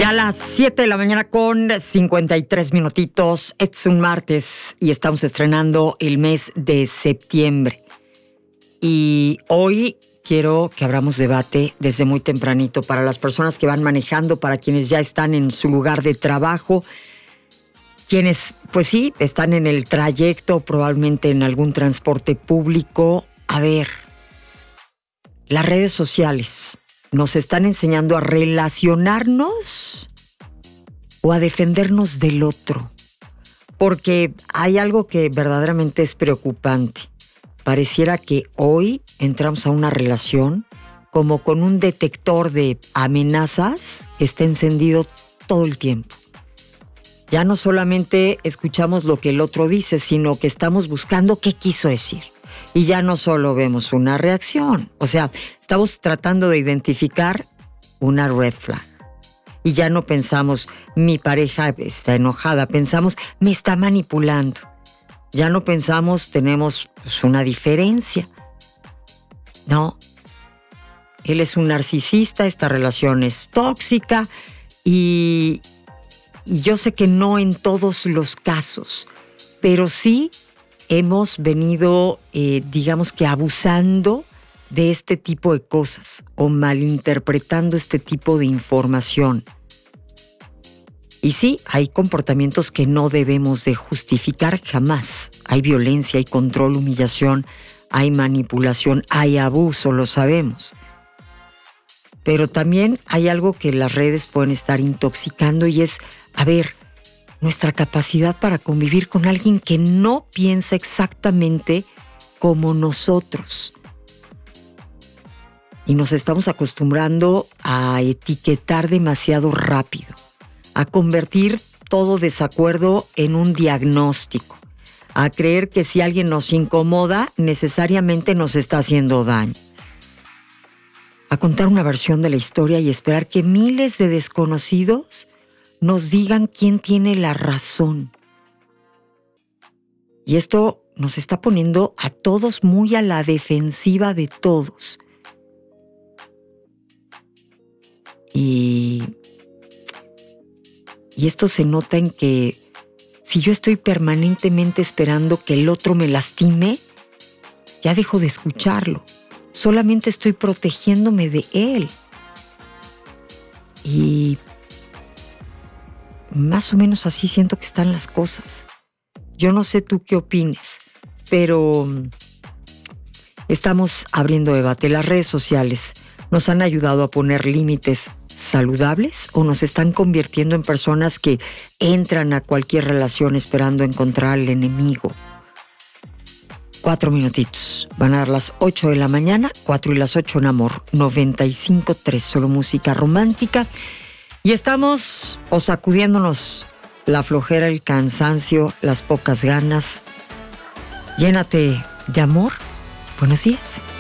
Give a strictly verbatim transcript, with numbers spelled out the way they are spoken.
Ya a las siete de la mañana con cincuenta y tres minutitos. Es un martes y estamos estrenando el mes de septiembre. Y hoy quiero que abramos debate desde muy tempranito para las personas que van manejando, para quienes ya están en su lugar de trabajo, quienes, pues sí, están en el trayecto, probablemente en algún transporte público. A ver, las redes sociales nos están enseñando a relacionarnos o a defendernos del otro. Porque hay algo que verdaderamente es preocupante. Pareciera que hoy entramos a una relación como con un detector de amenazas que está encendido todo el tiempo. Ya no solamente escuchamos lo que el otro dice, sino que estamos buscando qué quiso decir. Y ya no solo vemos una reacción, o sea, estamos tratando de identificar una red flag. Y ya no pensamos, mi pareja está enojada, pensamos, me está manipulando. Ya no pensamos, tenemos pues, una diferencia. No, él es un narcisista, esta relación es tóxica y, y yo sé que no en todos los casos, pero sí hemos venido, eh, digamos que abusando de este tipo de cosas o malinterpretando este tipo de información. Y sí, hay comportamientos que no debemos de justificar jamás. Hay violencia, hay control, humillación, hay manipulación, hay abuso, lo sabemos. Pero también hay algo que las redes pueden estar intoxicando y es, a ver, nuestra capacidad para convivir con alguien que no piensa exactamente como nosotros. Y nos estamos acostumbrando a etiquetar demasiado rápido, a convertir todo desacuerdo en un diagnóstico, a creer que si alguien nos incomoda, necesariamente nos está haciendo daño, a contar una versión de la historia y esperar que miles de desconocidos nos digan quién tiene la razón. Y esto nos está poniendo a todos muy a la defensiva de todos. Y, y esto se nota en que si yo estoy permanentemente esperando que el otro me lastime, ya dejo de escucharlo. Solamente estoy protegiéndome de él. Y más o menos así siento que están las cosas. Yo no sé tú qué opines, pero estamos abriendo debate. Las redes sociales nos han ayudado a poner límites saludables o nos están convirtiendo en personas que entran a cualquier relación esperando encontrar al enemigo. Cuatro minutitos. Van a dar las ocho de la mañana, cuatro y las ocho en Amor noventa y cinco punto tres, solo música romántica. Y estamos o sacudiéndonos la flojera, el cansancio, las pocas ganas. Llénate de amor. Buenos días.